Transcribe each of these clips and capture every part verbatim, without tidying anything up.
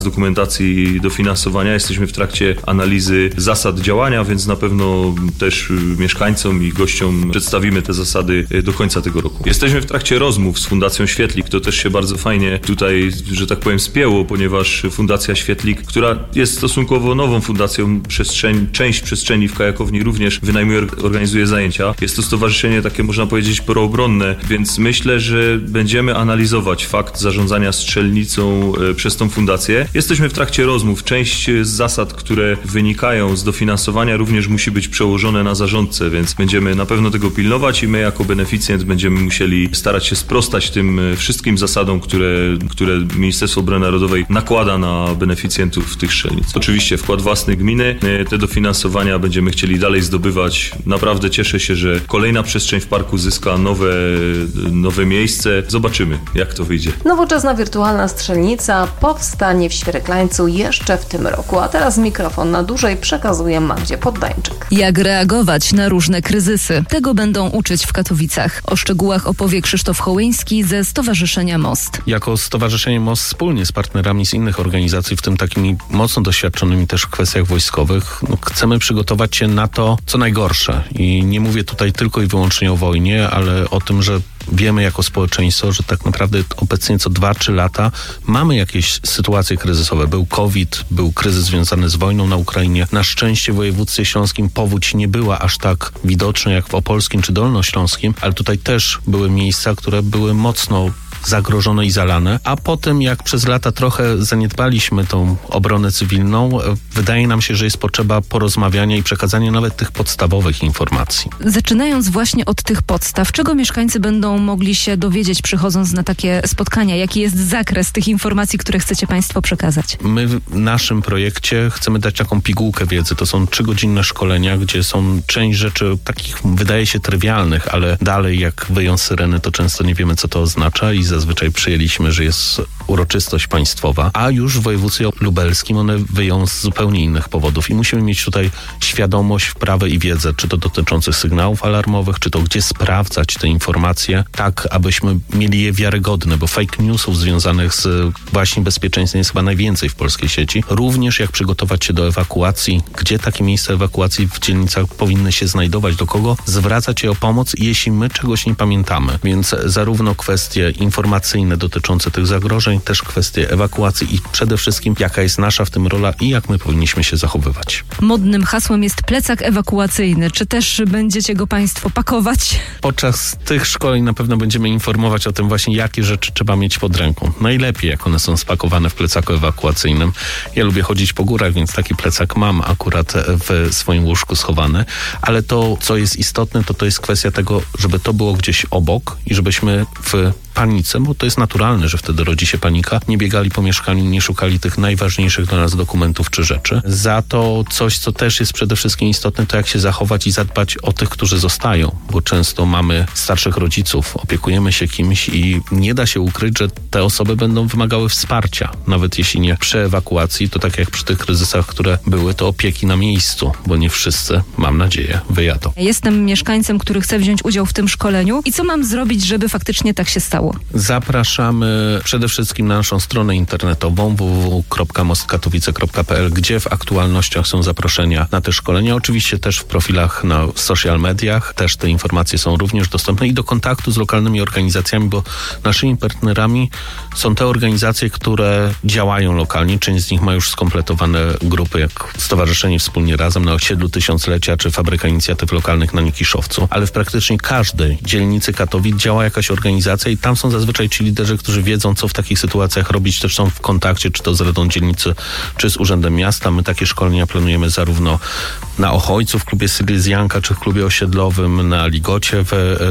dokumentacji dofinansowania. Jesteśmy w trakcie analizy zasad działania, więc na pewno też mieszkańcom i gościom przedstawimy te zasady do końca tego roku. Jesteśmy w trakcie rozmów z Fundacją Świetlik. To też się bardzo fajnie tutaj, że tak powiem, spięło, ponieważ Fundacja Świetlik, która jest stosunkowo nową fundacją, przestrzeń, część przestrzeni w Kajakowni również wynajmuje, organizuje zajęcia. Jest to stowarzyszenie takie, można powiedzieć, proobronne, więc myślę, że będziemy analizować fakt zarządzania strzelnicą przez tą fundację. Jesteśmy w trakcie rozmów. Część z zasad, które wynikają z dofinansowania, również musi być przełożone na zarządcę, więc będziemy na pewno tego pilnować i my jako beneficjent będziemy musieli starać się sprostać tym wszystkim zasadom, które, które Ministerstwo Obrony Narodowej nakłada na beneficjentów tych strzelnic. Oczywiście wkład własny gminy, te dofinansowania będziemy chcieli dalej zdobywać. Naprawdę cieszę się, że kolejna przestrzeń w parku zyska nowe, nowe miejsce. Zobaczymy, jak to wyjdzie. Nowoczesna wirtualna strzelnica powstanie w Świereklańcu jeszcze w tym roku, a teraz mikrofon na dłużej przekazuje Magdzie Poddańczyk. Jak reagować na różne kryzysy? Tego będą uczyć w Katowicach. O szczegółach opowie Krzysztof Hołyński ze Stowarzyszenia Most. Jako Stowarzyszenie Most wspólnie z partnerami z innych organizacji, w tym takimi mocno doświadczonymi też w kwestiach wojskowych, no, chcemy przygotować się na to, co najgorsze. I nie mówię tutaj tylko i wyłącznie o wojnie, ale o tym, że wiemy jako społeczeństwo, że tak naprawdę obecnie co dwa trzy lata mamy jakieś sytuacje kryzysowe. Był COVID, był kryzys związany z wojną na Ukrainie. Na szczęście w województwie śląskim powódź nie była aż tak widoczna jak w opolskim czy dolnośląskim, ale tutaj też były miejsca, które były mocno zagrożone i zalane, a potem jak przez lata trochę zaniedbaliśmy tą obronę cywilną, wydaje nam się, że jest potrzeba porozmawiania i przekazania nawet tych podstawowych informacji. Zaczynając właśnie od tych podstaw, czego mieszkańcy będą mogli się dowiedzieć, przychodząc na takie spotkania? Jaki jest zakres tych informacji, które chcecie Państwo przekazać? My w naszym projekcie chcemy dać taką pigułkę wiedzy. To są trzygodzinne szkolenia, gdzie są część rzeczy takich, wydaje się, trywialnych, ale dalej jak wyją syreny, to często nie wiemy, co to oznacza i zazwyczaj przyjęliśmy, że jest uroczystość państwowa, a już w województwie lubelskim one wyją z zupełnie innych powodów i musimy mieć tutaj świadomość, wprawę i wiedzę, czy to dotyczących sygnałów alarmowych, czy to gdzie sprawdzać te informacje, tak abyśmy mieli je wiarygodne, bo fake newsów związanych z właśnie bezpieczeństwem jest chyba najwięcej w polskiej sieci. Również jak przygotować się do ewakuacji, gdzie takie miejsca ewakuacji w dzielnicach powinny się znajdować, do kogo zwracać się o pomoc, jeśli my czegoś nie pamiętamy. Więc zarówno kwestie informacyjne dotyczące tych zagrożeń, też kwestie ewakuacji i przede wszystkim jaka jest nasza w tym rola i jak my powinniśmy się zachowywać. Modnym hasłem jest plecak ewakuacyjny. Czy też będziecie go Państwo pakować? Podczas tych szkoleń na pewno będziemy informować o tym właśnie, jakie rzeczy trzeba mieć pod ręką. Najlepiej, jak one są spakowane w plecaku ewakuacyjnym. Ja lubię chodzić po górach, więc taki plecak mam akurat w swoim łóżku schowany, ale to, co jest istotne, to to jest kwestia tego, żeby to było gdzieś obok i żebyśmy w panice, bo to jest naturalne, że wtedy rodzi się panika, nie biegali po mieszkaniu, nie szukali tych najważniejszych dla nas dokumentów czy rzeczy. Za to coś, co też jest przede wszystkim istotne, to jak się zachować i zadbać o tych, którzy zostają, bo często mamy starszych rodziców, opiekujemy się kimś i nie da się ukryć, że te osoby będą wymagały wsparcia, nawet jeśli nie przy ewakuacji, to tak jak przy tych kryzysach, które były, to opieki na miejscu, bo nie wszyscy, mam nadzieję, wyjadą. Jestem mieszkańcem, który chce wziąć udział w tym szkoleniu i co mam zrobić, żeby faktycznie tak się stało? Zapraszamy przede wszystkim na naszą stronę internetową w w w kropka most katowice kropka p l, gdzie w aktualnościach są zaproszenia na te szkolenia. Oczywiście też w profilach na social mediach, też te informacje są również dostępne i do kontaktu z lokalnymi organizacjami, bo naszymi partnerami są te organizacje, które działają lokalnie. Część z nich ma już skompletowane grupy, jak Stowarzyszenie Wspólnie Razem na osiedlu Tysiąclecia, czy Fabryka Inicjatyw Lokalnych na Nikiszowcu, ale w praktycznie każdej dzielnicy Katowic działa jakaś organizacja i tam są zazwyczaj ci liderzy, którzy wiedzą, co w takich sytuacjach robić, też są w kontakcie, czy to z Radą Dzielnicy, czy z Urzędem Miasta. My takie szkolenia planujemy zarówno na Ochojcu w klubie Syryzjanka, czy w klubie osiedlowym, na Ligocie, w,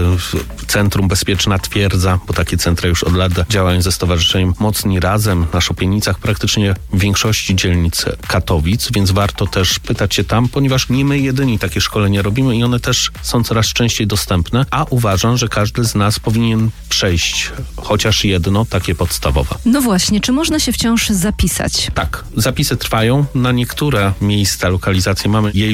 w Centrum Bezpieczna Twierdza, bo takie centra już od lat działają ze Stowarzyszeniem Mocni Razem, na Szopienicach, praktycznie w większości dzielnic Katowic, więc warto też pytać się tam, ponieważ nie my jedyni takie szkolenia robimy i one też są coraz częściej dostępne, a uważam, że każdy z nas powinien przejść chociaż jedno takie podstawowe. No właśnie, czy można się wciąż zapisać? Tak, zapisy trwają. Na niektóre miejsca, lokalizacje mamy je już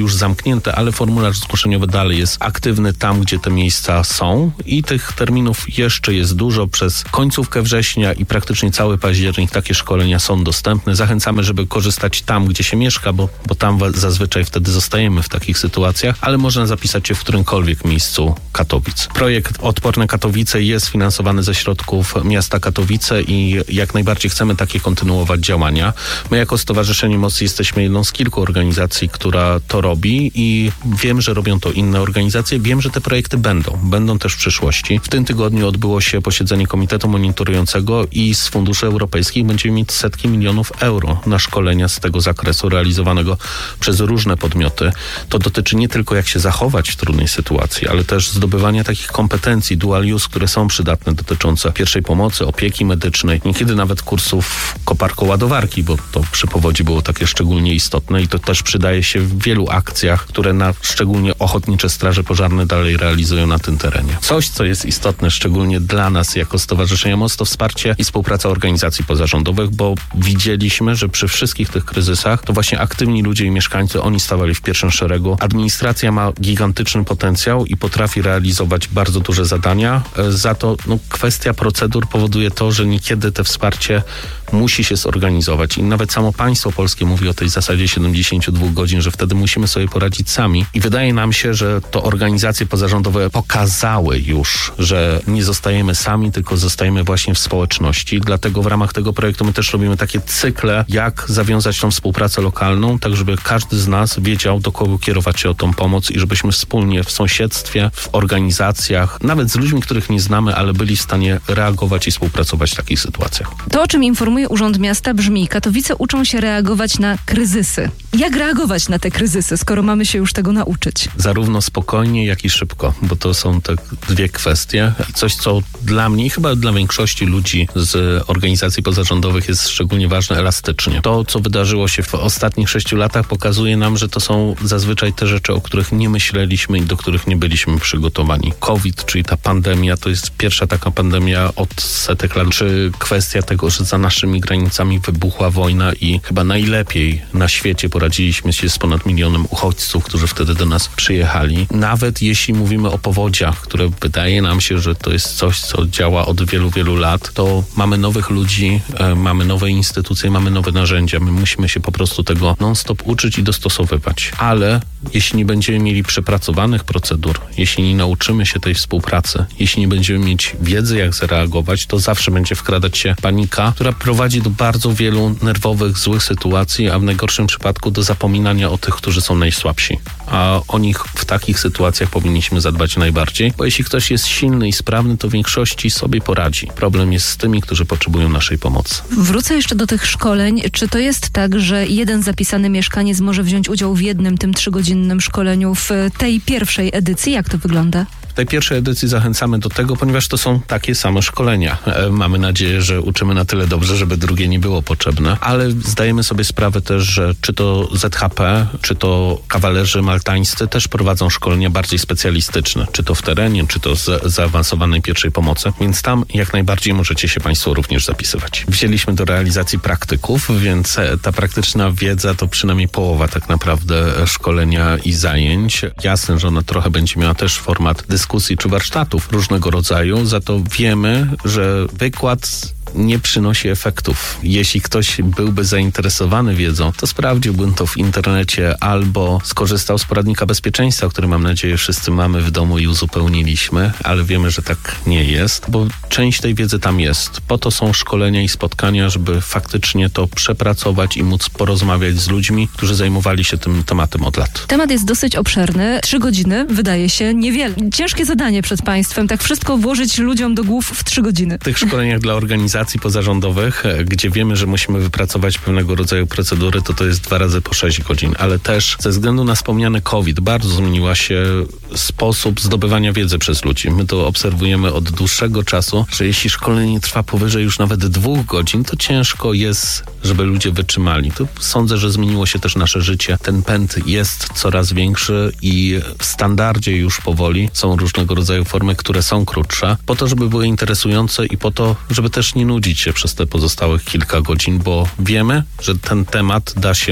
już zamknięte, ale formularz zgłoszeniowy dalej jest aktywny tam, gdzie te miejsca są i tych terminów jeszcze jest dużo. Przez końcówkę września i praktycznie cały październik takie szkolenia są dostępne. Zachęcamy, żeby korzystać tam, gdzie się mieszka, bo, bo tam zazwyczaj wtedy zostajemy w takich sytuacjach, ale można zapisać się w którymkolwiek miejscu Katowic. Projekt Odporne Katowice jest finansowany ze środków miasta Katowice i jak najbardziej chcemy takie kontynuować działania. My jako Stowarzyszenie Mocy jesteśmy jedną z kilku organizacji, która to robi i wiem, że robią to inne organizacje. Wiem, że te projekty będą. Będą też w przyszłości. W tym tygodniu odbyło się posiedzenie Komitetu Monitorującego i z funduszy europejskich będziemy mieć setki milionów euro na szkolenia z tego zakresu realizowanego przez różne podmioty. To dotyczy nie tylko jak się zachować w trudnej sytuacji, ale też zdobywania takich kompetencji dual use, które są przydatne, dotyczące pierwszej pomocy, opieki medycznej, niekiedy nawet kursów koparko-ładowarki, bo to przy powodzi było takie szczególnie istotne i to też przydaje się w wielu akcjach, które na szczególnie ochotnicze straże pożarne dalej realizują na tym terenie. Coś, co jest istotne szczególnie dla nas jako Stowarzyszenia Moc, to wsparcie i współpraca organizacji pozarządowych, bo widzieliśmy, że przy wszystkich tych kryzysach to właśnie aktywni ludzie i mieszkańcy, oni stawali w pierwszym szeregu. Administracja ma gigantyczny potencjał i potrafi realizować bardzo duże zadania. Za to no, kwestia procedur powoduje to, że niekiedy te wsparcie musi się zorganizować i nawet samo państwo polskie mówi o tej zasadzie siedemdziesiąt dwa godzin, że wtedy musimy sobie poradzić sami i wydaje nam się, że to organizacje pozarządowe pokazały już, że nie zostajemy sami, tylko zostajemy właśnie w społeczności. Dlatego w ramach tego projektu my też robimy takie cykle, jak zawiązać tą współpracę lokalną, tak żeby każdy z nas wiedział, do kogo kierować się o tą pomoc i żebyśmy wspólnie w sąsiedztwie, w organizacjach, nawet z ludźmi, których nie znamy, ale byli w stanie reagować i współpracować w takich sytuacjach. To, o czym informuje Urząd Miasta brzmi: Katowice uczą się reagować na kryzysy. Jak reagować na te kryzysy, skoro mamy się już tego nauczyć? Zarówno spokojnie, jak i szybko, bo to są te dwie kwestie. I coś, co dla mnie i chyba dla większości ludzi z organizacji pozarządowych jest szczególnie ważne, elastycznie. To, co wydarzyło się w ostatnich sześciu latach, pokazuje nam, że to są zazwyczaj te rzeczy, o których nie myśleliśmy i do których nie byliśmy przygotowani. COVID, czyli ta pandemia, to jest pierwsza taka pandemia od setek lat, czy kwestia tego, że za naszymi granicami wybuchła wojna i chyba najlepiej na świecie poradziliśmy się z ponad milionem uchodźców, którzy wtedy do nas przyjechali. Nawet jeśli mówimy o powodziach, które wydaje nam się, że to jest coś, co działa od wielu, wielu lat, to mamy nowych ludzi, e, mamy nowe instytucje, mamy nowe narzędzia. My musimy się po prostu tego non-stop uczyć i dostosowywać. Ale jeśli nie będziemy mieli przepracowanych procedur, jeśli nie nauczymy się tej współpracy, jeśli nie będziemy mieć wiedzy, jak zareagować, to zawsze będzie wkradać się panika, która prowadzi do bardzo wielu nerwowych, złych sytuacji, a w najgorszym przypadku do zapominania o tych, którzy są najsłabsi. A o nich w takich sytuacjach powinniśmy zadbać najbardziej, bo jeśli ktoś jest silny i sprawny, to w większości sobie poradzi. Problem jest z tymi, którzy potrzebują naszej pomocy. Wrócę jeszcze do tych szkoleń. Czy to jest tak, że jeden zapisany mieszkaniec może wziąć udział w jednym tym trzygodzinnym szkoleniu w tej pierwszej edycji? Jak to wygląda? W tej pierwszej edycji zachęcamy do tego, ponieważ to są takie same szkolenia. E, mamy nadzieję, że uczymy na tyle dobrze, żeby drugie nie było potrzebne, ale zdajemy sobie sprawę też, że czy to Z H P, czy to kawalerzy maltańscy też prowadzą szkolenia bardziej specjalistyczne, czy to w terenie, czy to z zaawansowanej pierwszej pomocy, więc tam jak najbardziej możecie się Państwo również zapisywać. Wzięliśmy do realizacji praktyków, więc ta praktyczna wiedza to przynajmniej połowa tak naprawdę szkolenia i zajęć. Jasne, że ona trochę będzie miała też format dyskusji czy warsztatów różnego rodzaju, za to wiemy, że wykład nie przynosi efektów. Jeśli ktoś byłby zainteresowany wiedzą, to sprawdziłbym to w internecie albo skorzystał z poradnika bezpieczeństwa, który mam nadzieję wszyscy mamy w domu i uzupełniliśmy, ale wiemy, że tak nie jest, bo część tej wiedzy tam jest. Po to są szkolenia i spotkania, żeby faktycznie to przepracować i móc porozmawiać z ludźmi, którzy zajmowali się tym tematem od lat. Temat jest dosyć obszerny. Trzy godziny wydaje się niewiele. Ciężkie zadanie przed Państwem, tak wszystko włożyć ludziom do głów w trzy godziny. W tych szkoleniach dla organizacji pozarządowych, gdzie wiemy, że musimy wypracować pewnego rodzaju procedury, to to jest dwa razy po sześć godzin, ale też ze względu na wspomniany COVID bardzo zmieniła się sposób zdobywania wiedzy przez ludzi. My to obserwujemy od dłuższego czasu, że jeśli szkolenie trwa powyżej już nawet dwóch godzin, to ciężko jest, żeby ludzie wytrzymali. To sądzę, że zmieniło się też nasze życie. Ten pęd jest coraz większy i w standardzie już powoli są różnego rodzaju formy, które są krótsze, po to, żeby były interesujące i po to, żeby też nie nudzić się przez te pozostałych kilka godzin, bo wiemy, że ten temat da się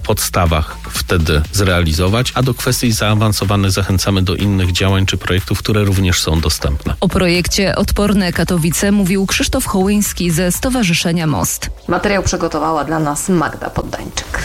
podstawach wtedy zrealizować, a do kwestii zaawansowanych zachęcamy do innych działań czy projektów, które również są dostępne. O projekcie Odporne Katowice mówił Krzysztof Hołyński ze Stowarzyszenia Most. Materiał przygotowała dla nas Magda Poddańczyk.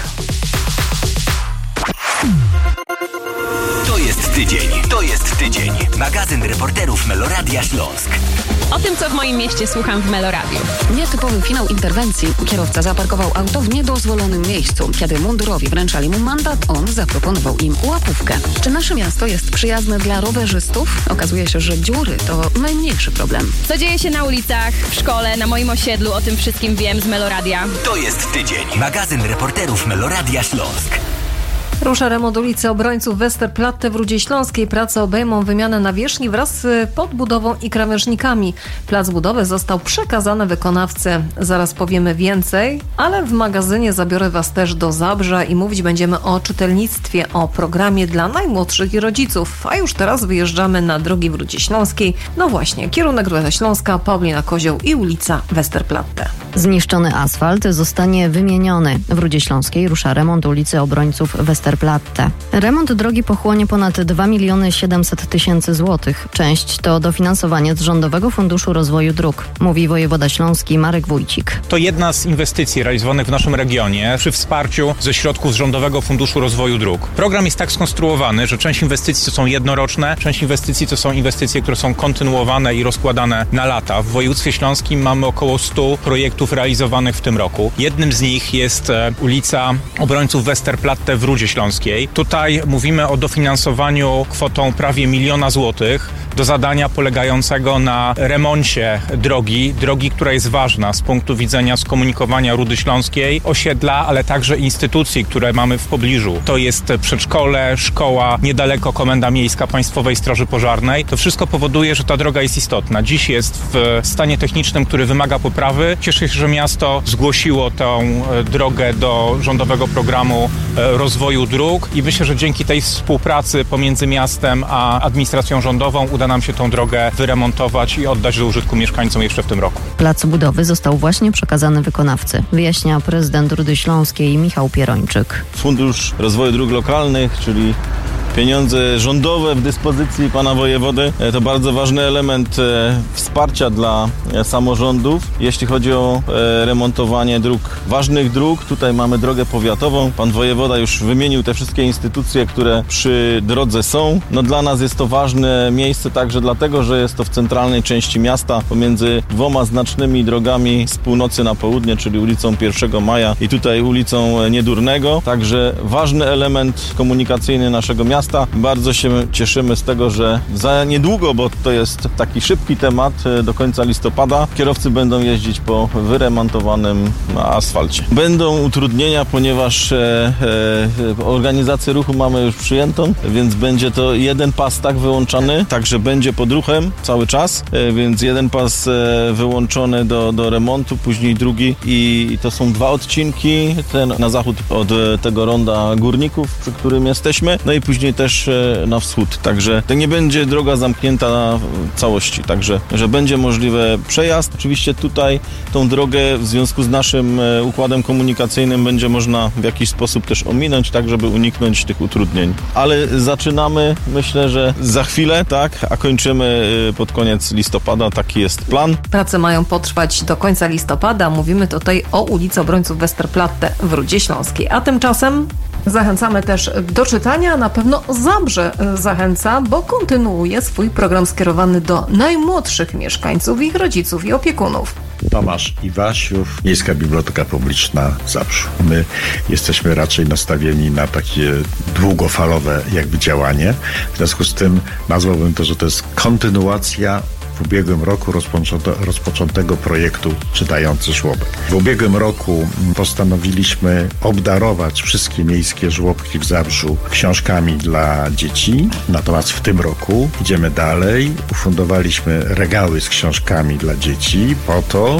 To jest tydzień, to jest tydzień. Magazyn reporterów Meloradia Śląsk. O tym, co w moim mieście słucham w Meloradiu. Nietypowy finał interwencji. Kierowca zaparkował auto w niedozwolonym miejscu. Kiedy mundurowi wręczali mu mandat, on zaproponował im łapówkę. Czy nasze miasto jest przyjazne dla rowerzystów? Okazuje się, że dziury to najmniejszy problem. Co dzieje się na ulicach, w szkole, na moim osiedlu, o tym wszystkim wiem z Meloradia. To jest tydzień. Magazyn reporterów Meloradia Śląsk. Rusza remont ulicy Obrońców Westerplatte w Rudzie Śląskiej. Prace obejmą wymianę nawierzchni wraz z podbudową i krawężnikami. Plac budowy został przekazany wykonawcy. Zaraz powiemy więcej, ale w magazynie zabiorę Was też do Zabrza i mówić będziemy o czytelnictwie, o programie dla najmłodszych i rodziców. A już teraz wyjeżdżamy na drogi w Rudzie Śląskiej. No właśnie, kierunek Ruda Śląska, Paulina Kozioł i ulica Westerplatte. Zniszczony asfalt zostanie wymieniony. W Rudzie Śląskiej rusza remont ulicy Obrońców Westerplatte. Remont drogi pochłonie ponad dwa miliony siedemset tysięcy złotych. Część to dofinansowanie z Rządowego Funduszu Rozwoju Dróg, mówi wojewoda śląski Marek Wójcik. To jedna z inwestycji realizowanych w naszym regionie przy wsparciu ze środków z Rządowego Funduszu Rozwoju Dróg. Program jest tak skonstruowany, że część inwestycji to są jednoroczne, część inwestycji to są inwestycje, które są kontynuowane i rozkładane na lata. W województwie śląskim mamy około stu projektów realizowanych w tym roku. Jednym z nich jest ulica Obrońców Westerplatte w Rudzie Śląskiej. Tutaj mówimy o dofinansowaniu kwotą prawie miliona złotych do zadania polegającego na remoncie drogi, drogi, która jest ważna z punktu widzenia skomunikowania Rudy Śląskiej, osiedla, ale także instytucji, które mamy w pobliżu. To jest przedszkole, szkoła, niedaleko Komenda Miejska Państwowej Straży Pożarnej. To wszystko powoduje, że ta droga jest istotna. Dziś jest w stanie technicznym, który wymaga poprawy. Cieszę się, że miasto zgłosiło tę drogę do Rządowego Programu Rozwoju Dróg i myślę, że dzięki tej współpracy pomiędzy miastem a administracją rządową uda nam się tą drogę wyremontować i oddać do użytku mieszkańcom jeszcze w tym roku. Plac budowy został właśnie przekazany wykonawcy, wyjaśnia prezydent Rudy Śląskiej Michał Pierończyk. Fundusz Rozwoju Dróg Lokalnych, czyli pieniądze rządowe w dyspozycji pana wojewody, to bardzo ważny element wsparcia dla samorządów, jeśli chodzi o remontowanie dróg, ważnych dróg. Tutaj mamy drogę powiatową. Pan wojewoda już wymienił te wszystkie instytucje, które przy drodze są. No dla nas jest to ważne miejsce także dlatego, że jest to w centralnej części miasta pomiędzy dwoma znacznymi drogami z północy na południe, czyli ulicą pierwszego maja i tutaj ulicą Niedurnego. Także ważny element komunikacyjny naszego miasta. Bardzo się cieszymy z tego, że za niedługo, bo to jest taki szybki temat, do końca listopada kierowcy będą jeździć po wyremontowanym asfalcie. Będą utrudnienia, ponieważ e, e, organizację ruchu mamy już przyjętą, więc będzie to jeden pas tak wyłączany, także będzie pod ruchem cały czas, e, więc jeden pas e, wyłączony do, do remontu, później drugi i to są dwa odcinki, ten na zachód od tego ronda Górników, przy którym jesteśmy, no i później też na wschód, także to nie będzie droga zamknięta na całości, także że będzie możliwy przejazd. Oczywiście tutaj tą drogę w związku z naszym układem komunikacyjnym będzie można w jakiś sposób też ominąć, tak żeby uniknąć tych utrudnień. Ale zaczynamy, myślę, że za chwilę, tak, a kończymy pod koniec listopada, taki jest plan. Prace mają potrwać do końca listopada. Mówimy tutaj o ulicy Obrońców Westerplatte w Rudzie Śląskiej. A tymczasem zachęcamy też do czytania. Na pewno Zabrze zachęca, bo kontynuuje swój program skierowany do najmłodszych mieszkańców, ich rodziców i opiekunów. Tomasz Iwasiów, Miejska Biblioteka Publiczna w Zabrzu. My jesteśmy raczej nastawieni na takie długofalowe jakby działanie. W związku z tym nazwałbym to, że to jest kontynuacja w ubiegłym roku rozpoczęto, rozpoczętego projektu Czytający Żłobek. W ubiegłym roku postanowiliśmy obdarować wszystkie miejskie żłobki w Zabrzu książkami dla dzieci. Natomiast w tym roku idziemy dalej. Ufundowaliśmy regały z książkami dla dzieci po to,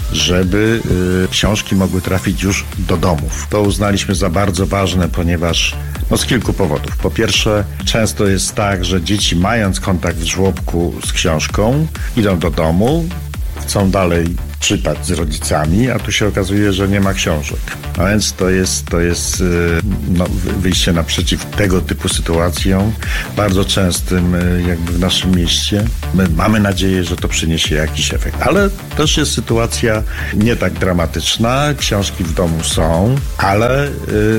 żeby y, książki mogły trafić już do domów. To uznaliśmy za bardzo ważne, ponieważ no z kilku powodów. Po pierwsze, często jest tak, że dzieci mając kontakt w żłobku z książką idą do domu, chcą dalej czytać z rodzicami, a tu się okazuje, że nie ma książek. A więc to jest, to jest no, wyjście naprzeciw tego typu sytuacjom, bardzo częstym jakby w naszym mieście. My mamy nadzieję, że to przyniesie jakiś efekt. Ale też jest sytuacja nie tak dramatyczna. Książki w domu są, ale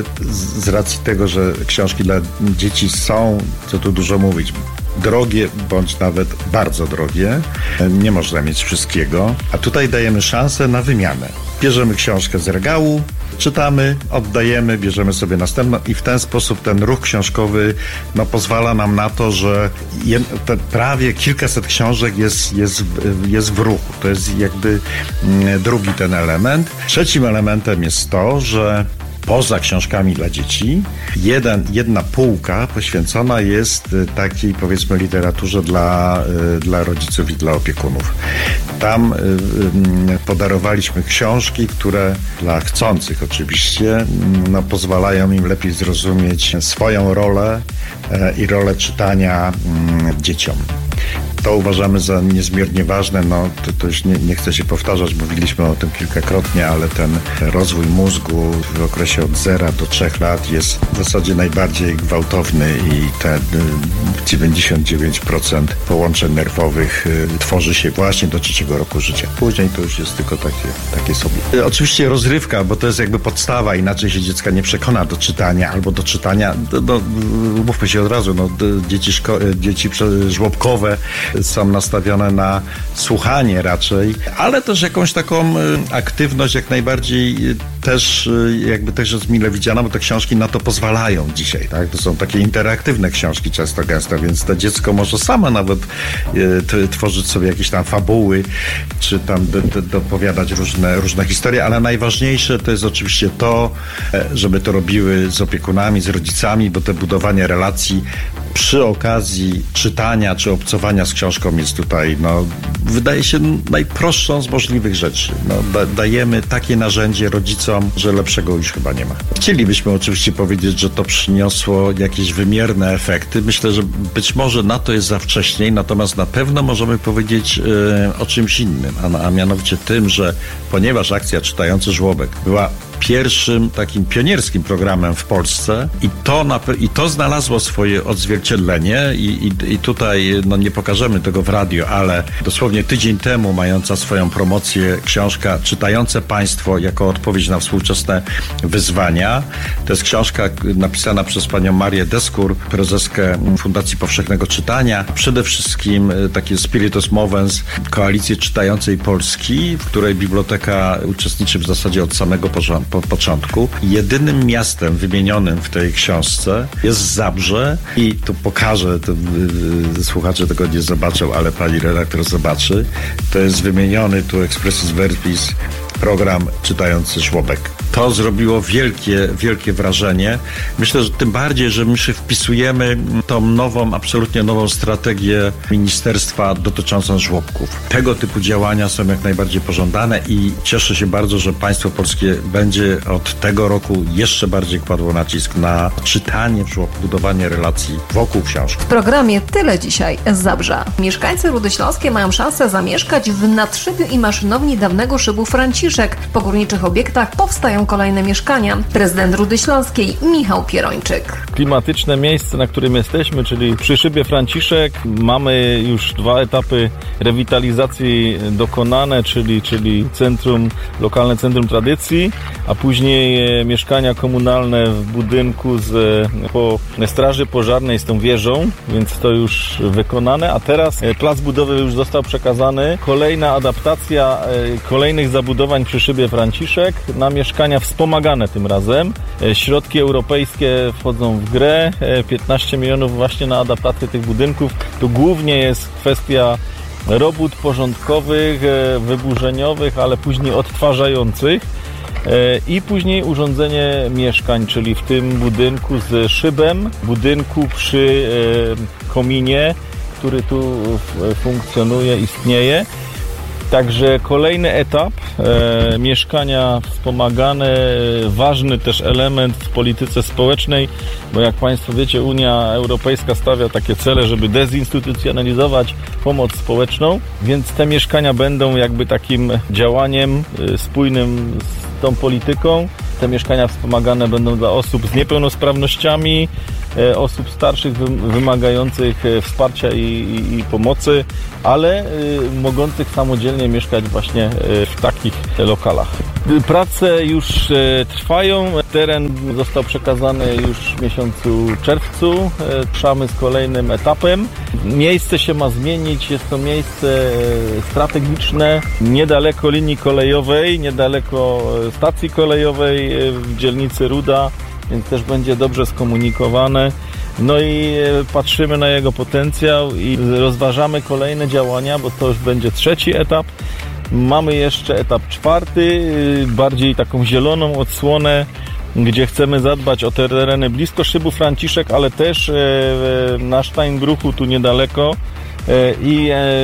z racji tego, że książki dla dzieci są, co tu dużo mówić, drogie, bądź nawet bardzo drogie. Nie można mieć wszystkiego. A tutaj dajemy szansę na wymianę. Bierzemy książkę z regału, czytamy, oddajemy, bierzemy sobie następną i w ten sposób ten ruch książkowy no, pozwala nam na to, że je, te prawie kilkaset książek jest, jest, jest w ruchu. To jest jakby drugi ten element. Trzecim elementem jest to, że poza książkami dla dzieci, jeden, jedna półka poświęcona jest takiej, powiedzmy, literaturze dla, dla rodziców i dla opiekunów. Tam podarowaliśmy książki, które dla chcących oczywiście no, pozwalają im lepiej zrozumieć swoją rolę i rolę czytania dzieciom. To uważamy za niezmiernie ważne. No, to, to już nie, nie chcę się powtarzać, mówiliśmy o tym kilkakrotnie, ale ten rozwój mózgu w okresie od zera do trzech lat jest w zasadzie najbardziej gwałtowny i te dziewięćdziesiąt dziewięć procent połączeń nerwowych tworzy się właśnie do trzeciego roku życia. Później to już jest tylko takie, takie sobie. Oczywiście rozrywka, bo to jest jakby podstawa, inaczej się dziecka nie przekona do czytania albo do czytania. No, mówmy się od razu, no, dzieci, szko- dzieci żłobkowe są nastawione na słuchanie raczej, ale też jakąś taką aktywność jak najbardziej też jakby też jest mile widziana, bo te książki na to pozwalają dzisiaj, tak? To są takie interaktywne książki często gęsto, więc to dziecko może samo nawet e, tworzyć sobie jakieś tam fabuły, czy tam do, do, dopowiadać różne, różne historie, ale najważniejsze to jest oczywiście to, żeby to robiły z opiekunami, z rodzicami, bo te budowanie relacji przy okazji czytania czy obcowania z książką jest tutaj, no, wydaje się najprostszą z możliwych rzeczy. No, da, dajemy takie narzędzie rodzicom, że lepszego już chyba nie ma. Chcielibyśmy oczywiście powiedzieć, że to przyniosło jakieś wymierne efekty. Myślę, że być może na to jest za wcześnie, natomiast na pewno możemy powiedzieć e, o czymś innym, a, a mianowicie tym, że ponieważ akcja Czytający Żłobek była pierwszym takim pionierskim programem w Polsce i to, na, i to znalazło swoje odzwierciedlenie i, i, i tutaj no, nie pokażemy tego w radio, ale dosłownie tydzień temu mająca swoją promocję książka Czytające Państwo jako odpowiedź na współczesne wyzwania. To jest książka napisana przez panią Marię Deskur, prezeskę Fundacji Powszechnego Czytania. Przede wszystkim takie Spiritus Movens, Koalicji Czytającej Polski, w której biblioteka uczestniczy w zasadzie od samego porządku. Po początku. Jedynym miastem wymienionym w tej książce jest Zabrze i tu pokażę, to, y, słuchacze tego nie zobaczą, ale pani redaktor zobaczy. To jest wymieniony tu expressis verbis program Czytający Żłobek. To zrobiło wielkie, wielkie wrażenie. Myślę, że tym bardziej, że my się wpisujemy tą nową, absolutnie nową strategię ministerstwa dotyczącą żłobków. Tego typu działania są jak najbardziej pożądane i cieszę się bardzo, że państwo polskie będzie od tego roku jeszcze bardziej kładło nacisk na czytanie w żłobku, budowanie relacji wokół książki. W programie tyle dzisiaj z Zabrza. Mieszkańcy Rudy Śląskie mają szansę zamieszkać w nadszybiu i maszynowni dawnego szybu Franciszek. Po górniczych obiektach powstają kolejne mieszkania. Prezydent Rudy Śląskiej Michał Pierończyk. Klimatyczne miejsce, na którym jesteśmy, czyli przy szybie Franciszek, mamy już dwa etapy rewitalizacji dokonane, czyli, czyli centrum, lokalne centrum tradycji, a później mieszkania komunalne w budynku z, po straży pożarnej z tą wieżą, więc to już wykonane, a teraz plac budowy już został przekazany. Kolejna adaptacja kolejnych zabudowań przy szybie Franciszek na mieszkania wspomagane tym razem. Środki europejskie wchodzą w grę, piętnaście milionów właśnie na adaptację tych budynków. To głównie jest kwestia robót porządkowych, wyburzeniowych, ale później odtwarzających i później urządzenie mieszkań, czyli w tym budynku z szybem, budynku przy kominie, który tu funkcjonuje, istnieje. Także kolejny etap, e, mieszkania wspomagane, ważny też element w polityce społecznej, bo jak Państwo wiecie, Unia Europejska stawia takie cele, żeby dezinstytucjonalizować pomoc społeczną, więc te mieszkania będą jakby takim działaniem e, spójnym z tą polityką. Te mieszkania wspomagane będą dla osób z niepełnosprawnościami, e, osób starszych wymagających wsparcia i, i, i pomocy, ale y, mogących samodzielnie mieszkać właśnie y, w takich lokalach. Prace już y, trwają, teren został przekazany już w miesiącu czerwcu, y, ruszamy z kolejnym etapem. Miejsce się ma zmienić, jest to miejsce y, strategiczne, niedaleko linii kolejowej, niedaleko stacji kolejowej y, w dzielnicy Ruda, więc też będzie dobrze skomunikowane. No i patrzymy na jego potencjał i rozważamy kolejne działania, bo to już będzie trzeci etap. Mamy jeszcze etap czwarty, bardziej taką zieloną odsłonę, gdzie chcemy zadbać o te tereny blisko Szybu Franciszek, ale też na Steinbruchu, tu niedaleko, i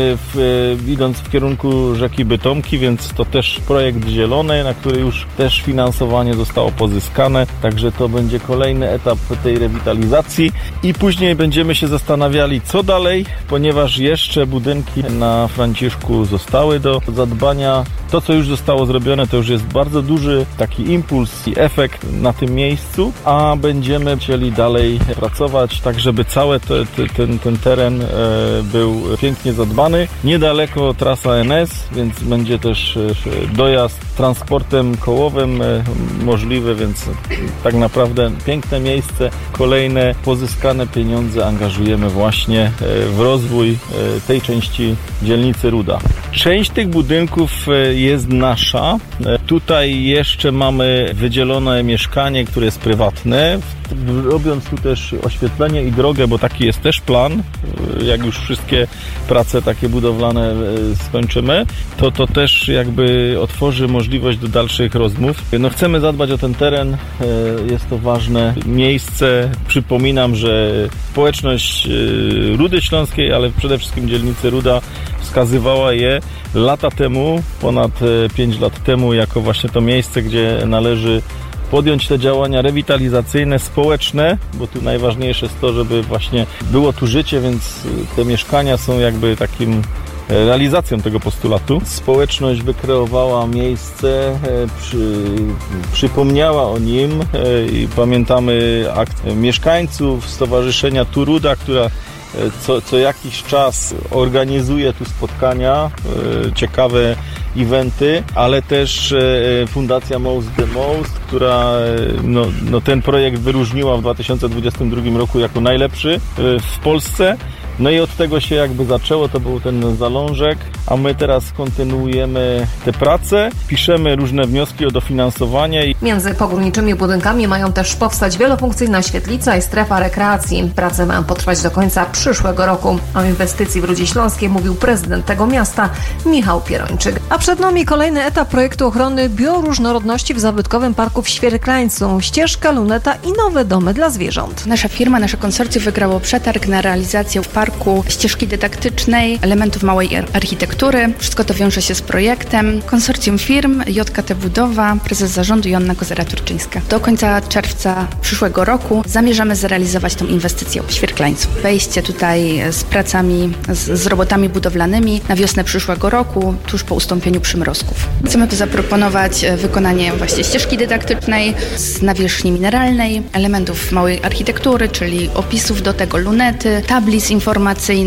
w, idąc w kierunku rzeki Bytomki, więc to też projekt zielony, na który już też finansowanie zostało pozyskane, także to będzie kolejny etap tej rewitalizacji i później będziemy się zastanawiali, co dalej, ponieważ jeszcze budynki na Franciszku zostały do zadbania. To, co już zostało zrobione, to już jest bardzo duży taki impuls i efekt na tym miejscu, a będziemy chcieli dalej pracować, tak żeby cały te, te, ten, ten teren e, był pięknie zadbany. Niedaleko trasa N S, więc będzie też dojazd transportem kołowym e, możliwy, więc tak naprawdę piękne miejsce. Kolejne pozyskane pieniądze angażujemy właśnie e, w rozwój e, tej części dzielnicy Ruda. Część tych budynków e, jest nasza. Tutaj jeszcze mamy wydzielone mieszkanie, które jest prywatne. Robiąc tu też oświetlenie i drogę, bo taki jest też plan, jak już wszystkie prace takie budowlane skończymy, to to też jakby otworzy możliwość do dalszych rozmów. No chcemy zadbać o ten teren, jest to ważne miejsce. Przypominam, że społeczność Rudy Śląskiej, ale przede wszystkim dzielnicy Ruda wskazywała je lata temu, ponad pięć lat temu, jako właśnie to miejsce, gdzie należy podjąć te działania rewitalizacyjne, społeczne, bo tu najważniejsze jest to, żeby właśnie było tu życie, więc te mieszkania są jakby takim realizacją tego postulatu. Społeczność wykreowała miejsce, przy, przypomniała o nim i pamiętamy akt mieszkańców Stowarzyszenia Turuda, która co, co jakiś czas organizuje tu spotkania, ciekawe eventy, ale też Fundacja Most the Most, która no, no ten projekt wyróżniła w dwa tysiące dwudziestym drugim roku jako najlepszy w Polsce. No i od tego się jakby zaczęło, to był ten zalążek, a my teraz kontynuujemy te prace, piszemy różne wnioski o dofinansowanie. Między pogórniczymi budynkami mają też powstać wielofunkcyjna świetlica i strefa rekreacji. Prace mają potrwać do końca przyszłego roku. O inwestycji w Rudzie Śląskiej mówił prezydent tego miasta Michał Pierończyk. A przed nami kolejny etap projektu ochrony bioróżnorodności w zabytkowym parku w Świerklańcu. Ścieżka, luneta i nowe domy dla zwierząt. Nasza firma, nasze konsorcjum wygrało przetarg na realizację w parku ścieżki dydaktycznej, elementów małej architektury. Wszystko to wiąże się z projektem. Konsorcjum firm, J K T Budowa, prezes zarządu Joanna Kozera-Turczyńska. Do końca czerwca przyszłego roku zamierzamy zrealizować tą inwestycję w Świerklańcu. Wejście tutaj z pracami, z, z robotami budowlanymi na wiosnę przyszłego roku, tuż po ustąpieniu przymrozków. Chcemy tu zaproponować wykonanie właśnie ścieżki dydaktycznej z nawierzchni mineralnej, elementów małej architektury, czyli opisów do tego lunety, tablic informacyjnych,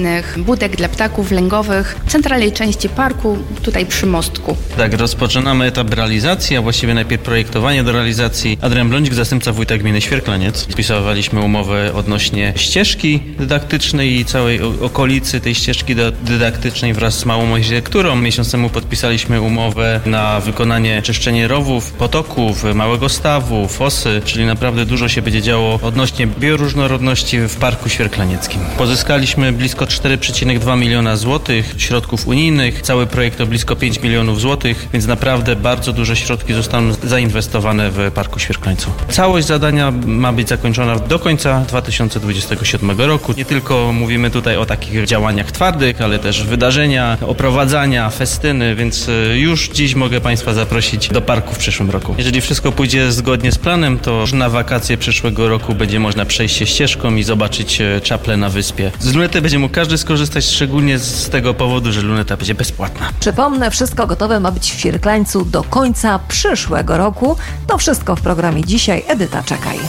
budek dla ptaków lęgowych w centralnej części parku, tutaj przy mostku. Tak, rozpoczynamy etap realizacji, a właściwie najpierw projektowanie do realizacji. Adrian Blądzik, zastępca wójta gminy Świerklaniec. Spisywaliśmy umowę odnośnie ścieżki dydaktycznej i całej okolicy tej ścieżki dydaktycznej wraz z małą architekturą. Miesiąc temu podpisaliśmy umowę na wykonanie czyszczenie rowów, potoków, małego stawu, fosy, czyli naprawdę dużo się będzie działo odnośnie bioróżnorodności w Parku Świerklanieckim. Pozyskaliśmy Zebraliśmy blisko cztery przecinek dwa miliona złotych środków unijnych, cały projekt to blisko pięć milionów złotych, więc naprawdę bardzo duże środki zostaną zainwestowane w Parku Świerklańcu. Całość zadania ma być zakończona do końca dwa tysiące dwudziestego siódmego roku. Nie tylko mówimy tutaj o takich działaniach twardych, ale też wydarzenia, oprowadzania, festyny, więc już dziś mogę Państwa zaprosić do parku w przyszłym roku. Jeżeli wszystko pójdzie zgodnie z planem, to już na wakacje przyszłego roku będzie można przejść się ścieżką i zobaczyć czaplę na wyspie. Z lunety będzie mógł każdy skorzystać, szczególnie z tego powodu, że luneta będzie bezpłatna. Przypomnę, wszystko gotowe ma być w Świerklańcu do końca przyszłego roku. To wszystko w programie dzisiaj. Edyta, czekaj.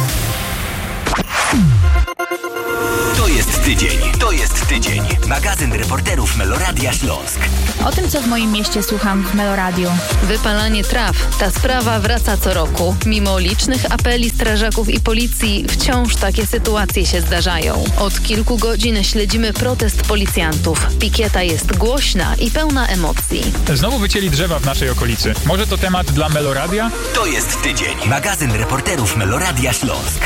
To jest tydzień. To jest tydzień. Magazyn reporterów Meloradia Śląsk. O tym, co w moim mieście słucham w Meloradiu. Wypalanie traw. Ta sprawa wraca co roku. Mimo licznych apeli strażaków i policji, wciąż takie sytuacje się zdarzają. Od kilku godzin śledzimy protest policjantów. Pikieta jest głośna i pełna emocji. Znowu wycięli drzewa w naszej okolicy. Może to temat dla Meloradia? To jest tydzień. Magazyn reporterów Meloradia Śląsk.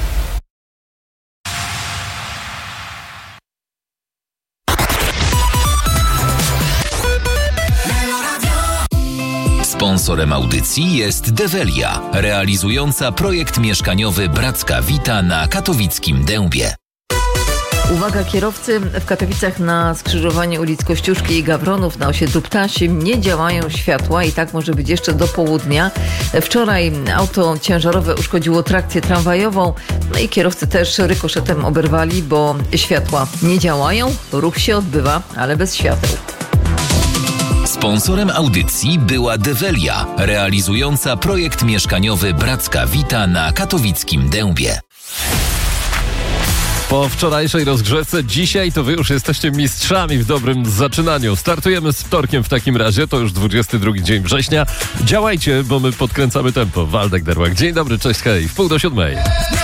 Sponsorem audycji jest Develia, realizująca projekt mieszkaniowy Bracka Wita na katowickim Dębie. Uwaga kierowcy, w Katowicach na skrzyżowaniu ulic Kościuszki i Gawronów na osiedlu Ptasim nie działają światła i tak może być jeszcze do południa. Wczoraj auto ciężarowe uszkodziło trakcję tramwajową, no i kierowcy też rykoszetem oberwali, bo światła nie działają, ruch się odbywa, ale bez świateł. Sponsorem audycji była Develia, realizująca projekt mieszkaniowy Bracka Wita na katowickim Dębie. Po wczorajszej rozgrzewce dzisiaj to wy już jesteście mistrzami w dobrym zaczynaniu. Startujemy z wtorkiem w takim razie, to już dwudziesty drugi dzień września. Działajcie, bo my podkręcamy tempo. Waldek Derłak. Dzień dobry, cześć, hej. W pół do siódmej.